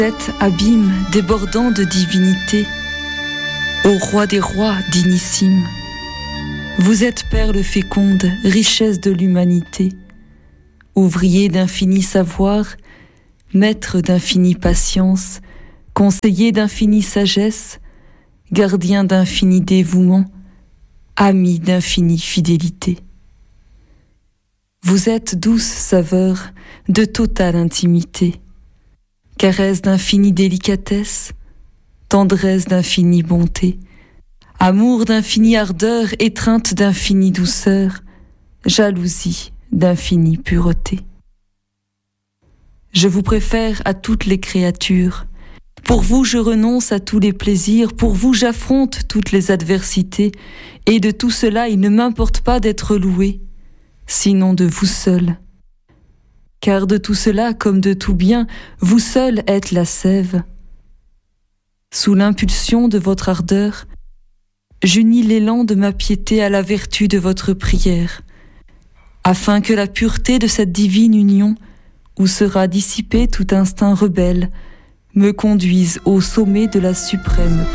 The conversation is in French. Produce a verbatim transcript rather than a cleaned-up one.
êtes abîme débordant de divinité, ô roi des rois dignissime. Vous êtes perle féconde, richesse de l'humanité, ouvrier d'infini savoir, maître d'infinie patience, conseiller d'infinie sagesse, gardien d'infini dévouement, ami d'infinie fidélité. Vous êtes douce saveur de totale intimité, caresse d'infinie délicatesse, tendresse d'infinie bonté, amour d'infinie ardeur, étreinte d'infinie douceur, jalousie d'infinie pureté. Je vous préfère à toutes les créatures. Pour vous, je renonce à tous les plaisirs. Pour vous, j'affronte toutes les adversités. Et de tout cela, il ne m'importe pas d'être loué, sinon de vous seul. Car de tout cela, comme de tout bien, vous seul êtes la sève. Sous l'impulsion de votre ardeur, j'unis l'élan de ma piété à la vertu de votre prière, afin que la pureté de cette divine union, où sera dissipé tout instinct rebelle, me conduise au sommet de la suprême